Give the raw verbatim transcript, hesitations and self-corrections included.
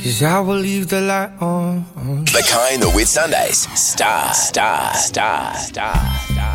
'cause I will leave the light on. The Kind, the Whit Sundays. Star, star, star, star, star.